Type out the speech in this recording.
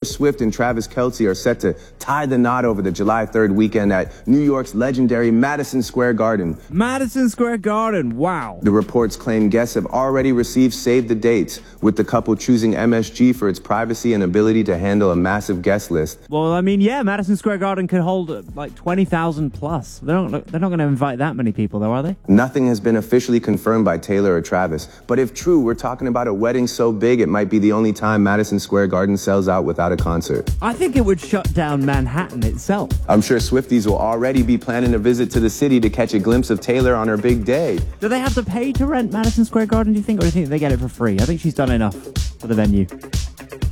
Swift and Travis Kelce are set to tie the knot over the July 3rd weekend at New York's legendary Madison Square Garden. Madison Square Garden, wow. The reports claim guests have already received save the dates, with the couple choosing MSG for its privacy and ability to handle a massive guest list. Well, I mean, yeah, Madison Square Garden could hold like 20,000 plus. They're not going to invite that many people, though, are they? Nothing has been officially confirmed by Taylor or Travis, but if true, we're talking about a wedding so big it might be the only time Madison Square Garden sells out without a concert. I think it would shut down Manhattan itself. I'm sure Swifties will already be planning a visit to the city to catch a glimpse of Taylor on her big day. Do they have to pay to rent Madison Square Garden, do you think? Or do you think they get it for free? I think she's done enough for the venue.